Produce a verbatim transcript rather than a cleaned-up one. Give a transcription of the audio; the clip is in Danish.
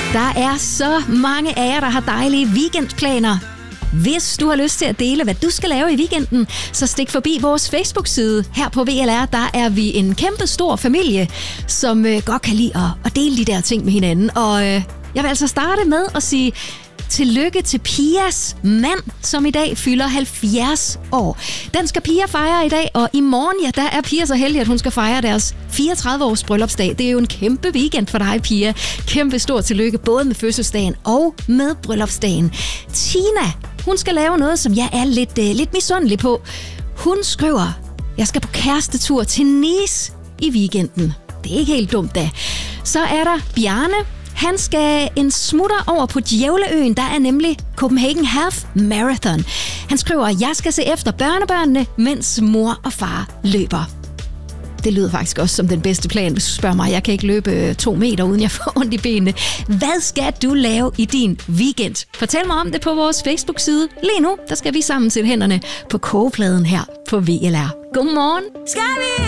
Der er så mange af jer, der har dejlige weekendplaner. Hvis du har lyst til at dele, hvad du skal lave i weekenden, så stik forbi vores Facebook-side. Her på V L R, der er vi en kæmpe stor familie, som øh, godt kan lide at, at dele de der ting med hinanden. Og øh, jeg vil altså starte med at sige tillykke til Pias mand, som i dag fylder halvfjerds år. Den skal Pia fejre i dag, og i morgen, ja, der er Pia så heldig, at hun skal fejre deres fireogtredive års bryllupsdag. Det er jo en kæmpe weekend for dig, Pia. Kæmpe stor tillykke, både med fødselsdagen og med bryllupsdagen. Tina, hun skal lave noget, som jeg er lidt, øh, lidt misundelig på. Hun skriver, jeg skal på kærestetur til Nice i weekenden. Det er ikke helt dumt da. Så er der Bjarne. Han skal en smutter over på Djævleøen. Der er nemlig Copenhagen Half Marathon. Han skriver, at jeg skal se efter børnebørnene, mens mor og far løber. Det lyder faktisk også som den bedste plan, hvis du spørger mig. Jeg kan ikke løbe to meter, uden jeg får ondt i benene. Hvad skal du lave i din weekend? Fortæl mig om det på vores Facebook-side. Lige nu, der skal vi sammen sætte hænderne på kogepladen her på V L R. Godmorgen. Skal vi?